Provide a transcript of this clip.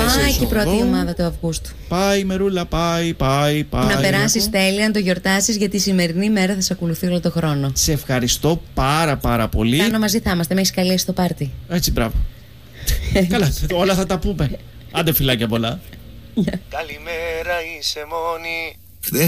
Πάει και η πρώτη ομάδα του Αυγούστου. Πάει, Μερούλα, πάει. Να περάσεις τέλεια, να το γιορτάσεις, γιατί η σημερινή μέρα θα σε ακολουθεί όλο τον χρόνο. Σε ευχαριστώ πάρα πολύ. Κάνω μαζί θα είμαστε, με έχεις καλέσει στο πάρτι. Έτσι, μπράβο. Καλά, όλα θα τα πούμε. Άντε, φιλάκια πολλά. Καλημέρα, είσαι μόνη.